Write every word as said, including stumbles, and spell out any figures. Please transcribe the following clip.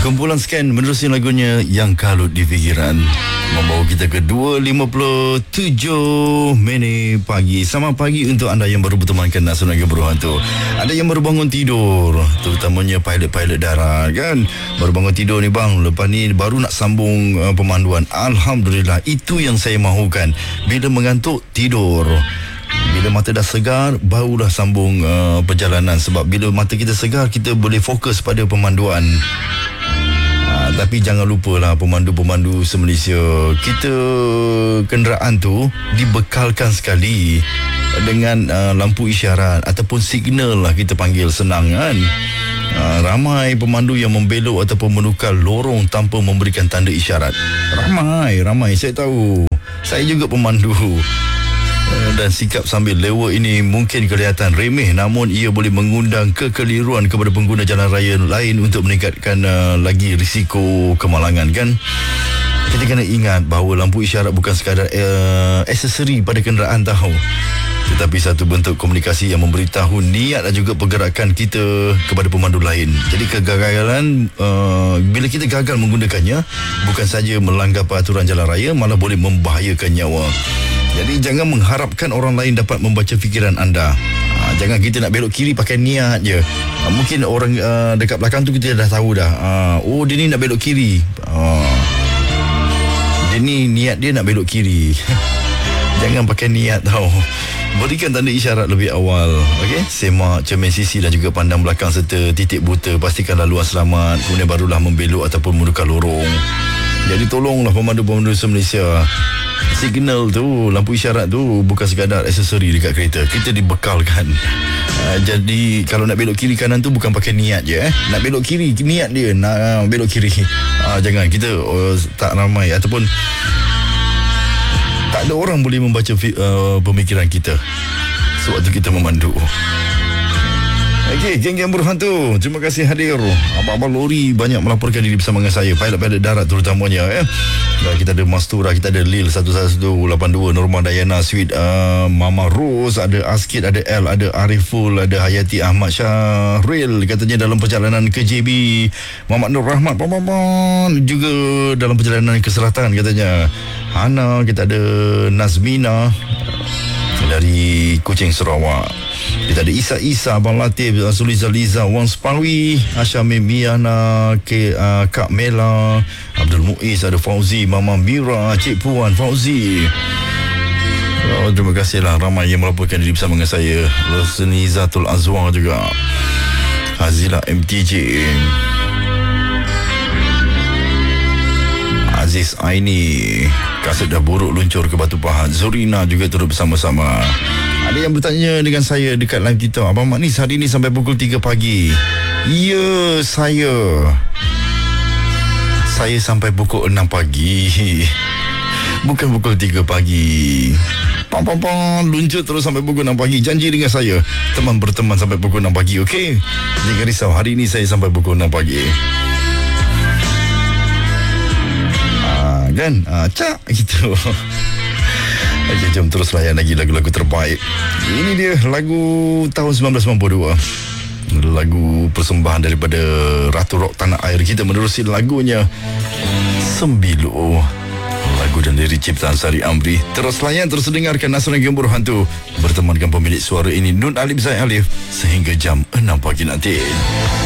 Kumpulan Scan menerusi lagunya Yang Kalut di Fikiran, membawa kita ke dua lima puluh tujuh minit pagi. Selamat pagi untuk anda yang baru bertemankan Nasional Gembira Hantu. Ada yang baru bangun tidur, terutamanya pilot-pilot darat kan. Baru bangun tidur ni bang, lepas ni baru nak sambung uh, pemanduan. Alhamdulillah, itu yang saya mahukan. Bila mengantuk, tidur. Bila mata dah segar, barulah sambung uh, perjalanan. Sebab bila mata kita segar, kita boleh fokus pada pemanduan. uh, Tapi jangan lupalah pemandu-pemandu se-Malaysia, kita kenderaan tu dibekalkan sekali dengan uh, lampu isyarat ataupun signal lah kita panggil, senang kan. uh, Ramai pemandu yang membelok ataupun menukar lorong tanpa memberikan tanda isyarat. Ramai, ramai saya tahu. Saya juga pemandu. Dan sikap sambil lewat ini mungkin kelihatan remeh, namun ia boleh mengundang kekeliruan kepada pengguna jalan raya lain untuk meningkatkan uh, lagi risiko kemalangan kan. Kita kena ingat bahawa lampu isyarat bukan sekadar uh, aksesori pada kenderaan tahu, tetapi satu bentuk komunikasi yang memberitahu niat dan juga pergerakan kita kepada pemandu lain. Jadi kegagalan, uh, bila kita gagal menggunakannya, bukan saja melanggar peraturan jalan raya, malah boleh membahayakan nyawa. Jadi jangan mengharapkan orang lain dapat membaca fikiran anda. Ha, jangan kita nak belok kiri pakai niat je. Ha, mungkin orang uh, dekat belakang tu kita dah tahu dah. Ha, oh dia ni nak belok kiri. Ha, dia ni niat dia nak belok kiri. Jangan pakai niat tau. Berikan tanda isyarat lebih awal. Okey, semak cermin sisi dan juga pandang belakang serta titik buta. Pastikan laluan selamat. Kemudian barulah membelok ataupun menukar lorong. Jadi tolonglah pemandu-pemandu se-Malaysia. Signal tu, lampu isyarat tu bukan sekadar aksesori dekat kereta. Kita dibekalkan. Uh, jadi kalau nak belok kiri kanan tu bukan pakai niat je eh. Nak belok kiri, niat dia nak uh, belok kiri. Uh, jangan kita uh, tak ramai ataupun tak ada orang boleh membaca uh, pemikiran kita sewaktu kita memandu. Okey, geng-geng berhantu, terima kasih hadir. Abang-abang lori banyak melaporkan diri bersama dengan saya, pilot-pilot darat terutamanya ya. Dan kita ada Mastura, kita ada Lil satu satu lapan dua, Norma Dayana, Sweet, uh, Mama Rose, ada Askid, ada L, ada Ariful, ada Hayati Ahmad Syahril katanya dalam perjalanan ke J B. Muhammad Nur Rahmat Pampapan juga dalam perjalanan ke selatan katanya. Hana, kita ada Nazmina dari Kuching, Sarawak. Kita ada Isa Isa, Abang Latif, Suliza Liza, Wan Sparwi, Asyamim Miana, K, uh, Kak Mela, Abdul Muiz, ada Fauzi, Mama Mira, Cik Puan, Fauzi. Oh, terima kasihlah ramai yang melaporkan diri bersama dengan saya. Rosnizatul Azwar juga, Hazila M T J, Aziz Aini, kaset dah buruk luncur ke Batu Pahat. Zorina juga turut bersama-sama. Ada yang bertanya dengan saya dekat live kita, Abang Manis hari ni sampai pukul tiga pagi. Ya, saya Saya sampai pukul enam pagi, bukan pukul tiga pagi. Pam pam pam, luncur terus sampai pukul enam pagi. Janji dengan saya, teman berteman sampai pukul enam pagi, okey? Jangan risau, hari ni saya sampai pukul enam pagi. Ah, kan? Ah, cak gitu. Okey, jom terus layan lagi lagu-lagu terbaik. Ini dia lagu tahun sembilan belas sembilan puluh dua, lagu persembahan daripada Ratu Rock tanah air kita, menerusi lagunya Sembilu, lagu dan lirik ciptaan Sari Amri. Terus layan, terus dengarkan Nasional Gembira Hantu, bertemankan pemilik suara ini Nun Alif Zaid Alif sehingga jam enam pagi nanti.